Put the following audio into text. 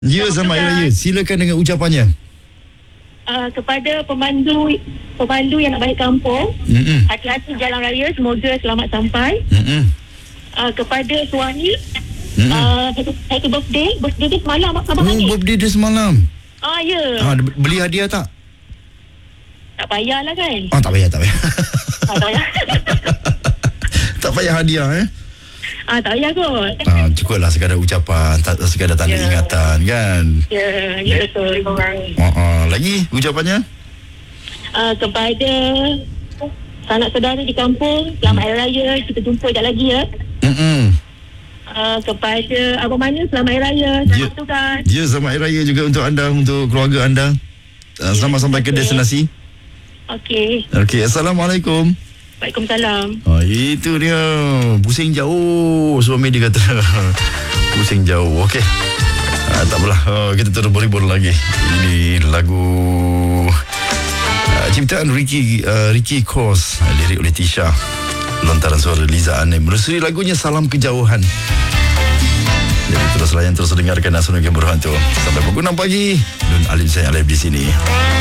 Ya, selamat Hari Raya. Silakan dengan ucapannya. Kepada pemandu yang nak balik kampung, hati-hati jalan raya, semoga selamat sampai. Kepada suami, happy birthday dia semalam abang ni. Birthday dia semalam. Ya. Beli hadiah tak? Tak payahlah kan. Tak payah. Tak payah. Tak payah hadiah Tak payah kot. Cukuplah sekadar ucapan, tak sekadar tanda ingatan kan. Ya betul. Lagi ucapannya? Kepada sanak saudara di kampung, selamat Hari Raya. Kita jumpa sekejap lagi ya. Kepada Abang Manu, selamat Hari Raya. Selamat tugas. Ya, selamat Hari Raya juga untuk anda, untuk keluarga anda. Selamat sampai ke destinasi. Okey, Assalamualaikum. Waalaikumsalam. Itu dia. Pusing jauh, suami dia kata. Pusing jauh. Okey. Tak apalah. Kita terus berhibur lagi. Ini lagu ciptaan Ricky Kos, lirik oleh Tisha, lontaran suara Liza Anem. Berseri lagunya Salam Kejauhan. Jadi terus layan, terus dengarkan Asuhan Yang Berhantu sampai pukul 6 pagi. Nun Alim saya live di sini.